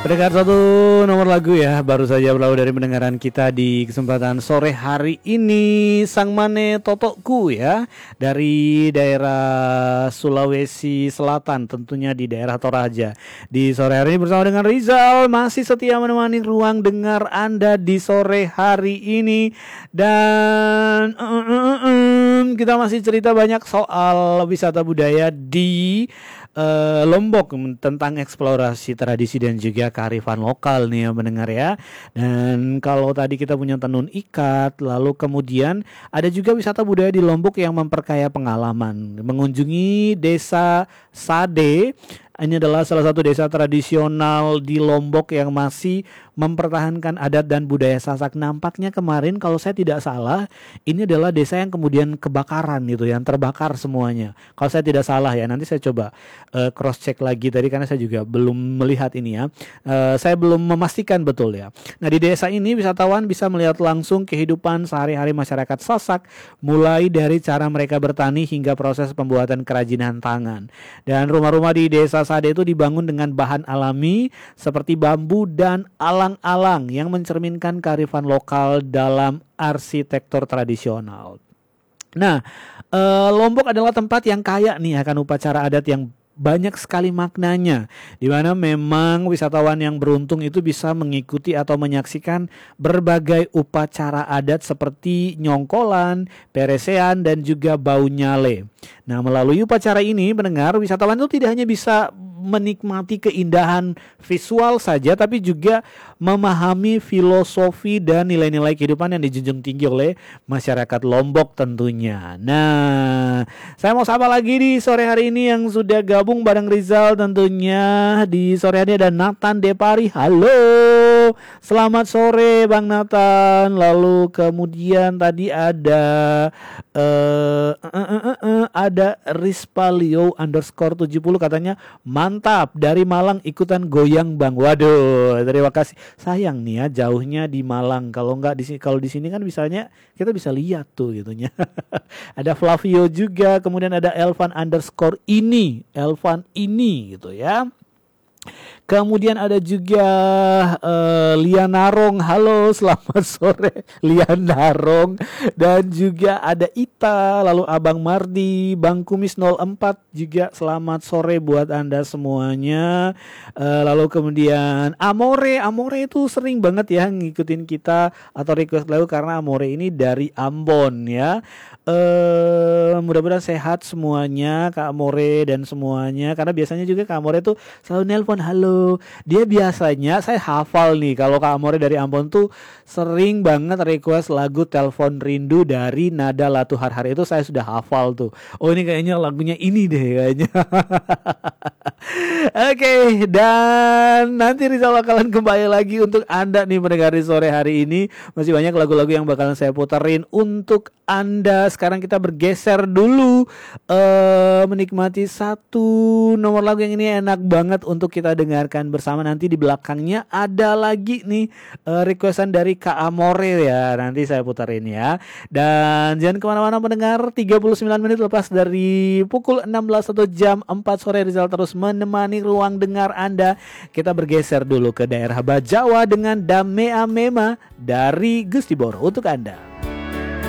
Pendengar satu nomor lagu ya, baru saja berlalu dari pendengaran kita di kesempatan sore hari ini. Sang Mane Totokku ya, dari daerah Sulawesi Selatan, tentunya di daerah Toraja. Di sore hari ini bersama dengan Rizal, masih setia menemani ruang dengar Anda di sore hari ini. Dan kita masih cerita banyak soal wisata budaya di Lombok, tentang eksplorasi tradisi dan juga kearifan lokal nih ya mendengar ya. Dan kalau tadi kita punya tenun ikat, lalu kemudian ada juga wisata budaya di Lombok yang memperkaya pengalaman. Mengunjungi desa Sade. Ini adalah salah satu desa tradisional di Lombok yang masih mempertahankan adat dan budaya Sasak. Nampaknya kemarin kalau saya tidak salah, ini adalah desa yang kemudian kebakaran gitu, yang terbakar semuanya. Kalau saya tidak salah ya, nanti saya coba cross check lagi tadi karena saya juga belum melihat ini ya. Saya belum memastikan betul ya. Nah, di desa ini wisatawan bisa melihat langsung kehidupan sehari-hari masyarakat Sasak, mulai dari cara mereka bertani hingga proses pembuatan kerajinan tangan. Dan rumah-rumah di desa Sade itu dibangun dengan bahan alami seperti bambu dan alang-alang yang mencerminkan kearifan lokal dalam arsitektur tradisional. Nah, Lombok adalah tempat yang kaya nih akan upacara adat yang banyak sekali maknanya, di mana memang wisatawan yang beruntung itu bisa mengikuti atau menyaksikan berbagai upacara adat seperti nyongkolan, peresean, dan juga bau nyale. Nah, melalui upacara ini mendengar wisatawan itu tidak hanya bisa menikmati keindahan visual saja, tapi juga memahami filosofi dan nilai-nilai kehidupan yang dijunjung tinggi oleh masyarakat Lombok tentunya. Nah, saya mau sapa lagi di sore hari ini yang sudah gabung bareng Rizal tentunya. Di sore hari ada Nathan Depari. Halo, selamat sore Bang Nathan. Lalu kemudian tadi ada Rispalio _70 katanya mantap dari Malang ikutan goyang Bang. Waduh, terima kasih. Sayang nih ya jauhnya di Malang. Kalau nggak di sini, kalau di sini kan misalnya kita bisa lihat tuh gitunya. Ada Flavio juga, kemudian ada Elvan ini gitu ya. Kemudian ada juga Lianarong. Halo, selamat sore Lianarong. Dan juga ada Ita, lalu Abang Mardi, Bang Kumis 04 juga selamat sore buat Anda semuanya. Lalu kemudian Amore itu sering banget ya ngikutin kita atau request lagu karena Amore ini dari Ambon ya. Mudah-mudahan sehat semuanya Kak Amore dan semuanya, karena biasanya juga Kak Amore tuh selalu nelpon halo. Dia biasanya saya hafal nih kalau Kak Amore dari Ambon tuh sering banget request lagu Telepon Rindu dari Nada Latu Harhar, itu saya sudah hafal tuh. Oh, ini kayaknya lagunya ini deh kayaknya. Oke, dan nanti Rizal bakalan kembali lagi untuk Anda nih mendengar di sore hari ini. Masih banyak lagu-lagu yang bakalan saya puterin untuk Anda. Sekarang kita bergeser dulu menikmati satu nomor lagu yang ini enak banget untuk kita dengarkan bersama. Nanti di belakangnya ada lagi nih requestan dari Kak Amore ya. Nanti saya puterin ya. Dan jangan kemana-mana mendengar. 39 menit lepas dari pukul 16 atau jam 4 sore Rizal terus menemani ruang dengar Anda. Kita bergeser dulu ke daerah Bajawa dengan Damea Mema dari Gusti Boro untuk Anda.